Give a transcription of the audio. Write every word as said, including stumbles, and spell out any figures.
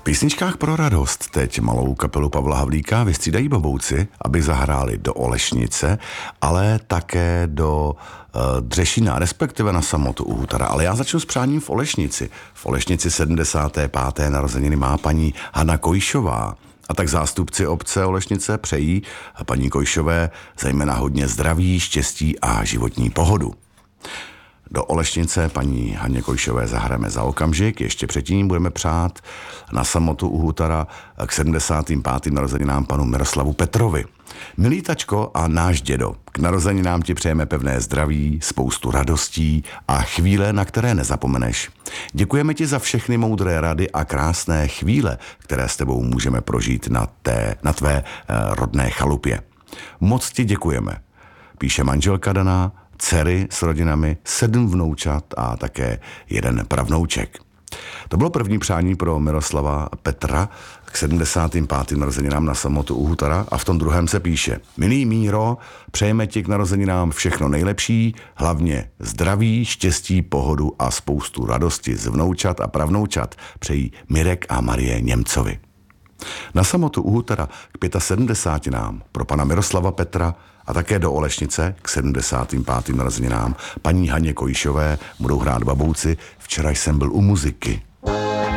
písničkách pro radost teď malou kapelu Pavla Havlíka vystřídají babouci, aby zahráli do Olešnice, ale také do uh, Dřešína, respektive na samotu u Hutara. Ale já začnu s přáním v Olešnici. V Olešnici sedmdesáté páté narozeniny má paní Hana Kojšová. A tak zástupci obce Olešnice přejí paní Kojšové zejména hodně zdraví, štěstí a životní pohodu. Do Olešnice paní Haně Kojšové zahrajeme za okamžik, ještě předtím budeme přát na samotu u Hutara k sedmdesátým pátým narozeninám panu Miroslavu Petrovi. Milý tačko a náš dědo, k narozeninám ti přejeme pevné zdraví, spoustu radostí a chvíle, na které nezapomeneš. Děkujeme ti za všechny moudré rady a krásné chvíle, které s tebou můžeme prožít na, té, na tvé eh, rodné chalupě. Moc ti děkujeme, píše manželka Dana, dcery s rodinami, sedm vnoučat a také jeden pravnouček. To bylo první přání pro Miroslava Petra k sedmdesátým pátým narozeninám na samotu u Hutara a v tom druhém se píše: Milý Míro, přejeme ti k narozeninám všechno nejlepší, hlavně zdraví, štěstí, pohodu a spoustu radosti z vnoučat a pravnoučat přejí Mirek a Marie Němcovi. Na samotu u Hutara k sedmdesátým pro pana Miroslava Petra a také do Olešnice k sedmdesátým pátým narozeninám paní Haně Kojšové budou hrát babouci Včera jsem byl u muziky.